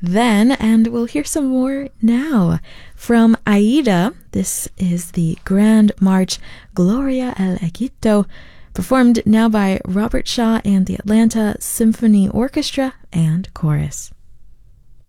then, and we'll hear some more now. From Aida, this is the Grand March Gloria al Egitto, performed now by Robert Shaw and the Atlanta Symphony Orchestra and Chorus.